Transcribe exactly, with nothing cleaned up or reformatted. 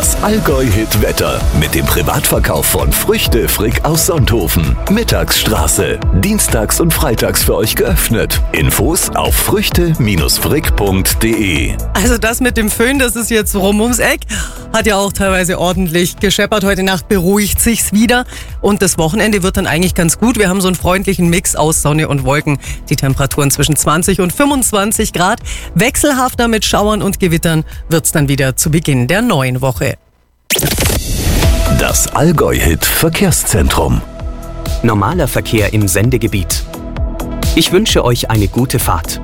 Das Allgäu-Hit-Wetter mit dem Privatverkauf von Früchte Frick aus Sonthofen. Mittagsstraße. Dienstags und freitags für euch geöffnet. Infos auf früchte frick punkt de. Also das mit dem Föhn, das ist jetzt rum ums Eck. Hat ja auch teilweise ordentlich gescheppert. Heute Nacht beruhigt sich's wieder. Und das Wochenende wird dann eigentlich ganz gut. Wir haben so einen freundlichen Mix aus Sonne und Wolken. Die Temperaturen zwischen zwanzig und fünfundzwanzig Grad. Wechselhafter mit Schauern und Gewittern wird's dann wieder zu Beginn der neuen Woche. Das Allgäu-Hit Verkehrszentrum. Normaler Verkehr im Sendegebiet. Ich wünsche euch eine gute Fahrt.